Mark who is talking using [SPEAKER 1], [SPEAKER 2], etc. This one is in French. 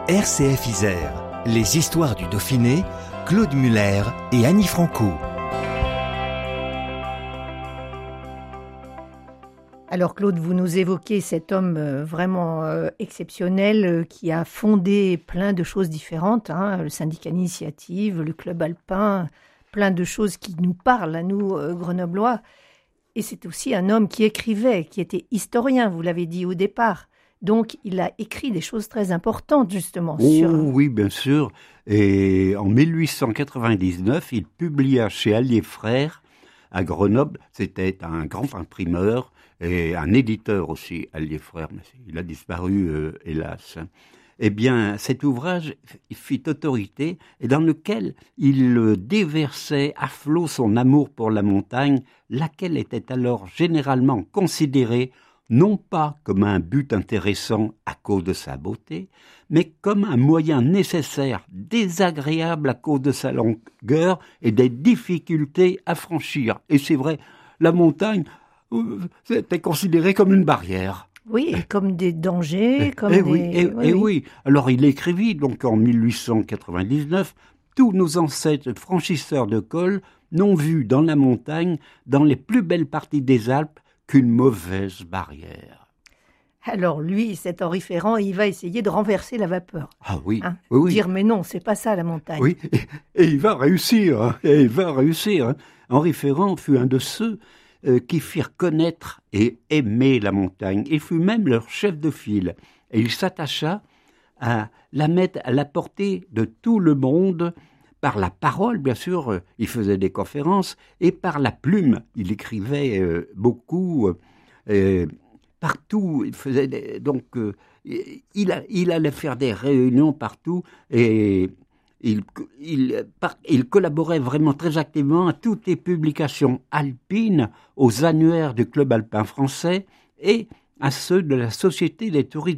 [SPEAKER 1] RCF Isère, les histoires du Dauphiné, Claude Muller et Annie Franco.
[SPEAKER 2] Alors Claude, vous nous évoquez cet homme vraiment exceptionnel qui a fondé plein de choses différentes, le syndicat Initiative, le club alpin, plein de choses qui nous parlent à nous grenoblois. Et c'est aussi un homme qui écrivait, qui était historien, vous l'avez dit au départ. Donc il a écrit des choses très importantes justement.
[SPEAKER 3] Oui, bien sûr. Et en 1899, il publia chez Allier Frères à Grenoble. C'était un grand imprimeur et un éditeur aussi, Allier Frères, mais il a disparu, hélas. Eh bien, cet ouvrage fit autorité et dans lequel il déversait à flot son amour pour la montagne, laquelle était alors généralement considérée non pas comme un but intéressant à cause de sa beauté, mais comme un moyen nécessaire, désagréable à cause de sa longueur et des difficultés à franchir. Et c'est vrai, la montagne était considérée comme une barrière.
[SPEAKER 2] Oui, et comme des dangers,
[SPEAKER 3] oui. Alors il écrivit donc en 1899 « Tous nos ancêtres franchisseurs de col n'ont vu dans la montagne, dans les plus belles parties des Alpes, qu'une mauvaise barrière. »
[SPEAKER 2] Alors lui, cet Henri Ferrand, il va essayer de renverser la vapeur.
[SPEAKER 3] Ah oui,
[SPEAKER 2] oui. Dire mais non, c'est pas ça la montagne.
[SPEAKER 3] Oui, et il va réussir. Henri Ferrand fut un de ceux qui firent connaître et aimer la montagne. Il fut même leur chef de file. Et il s'attacha à la mettre à la portée de tout le monde par la parole, bien sûr, il faisait des conférences, et par la plume, il écrivait beaucoup, partout, il faisait il allait faire des réunions partout, et il collaborait vraiment très activement à toutes les publications alpines, aux annuaires du Club alpin français, et à ceux de la Société des touristes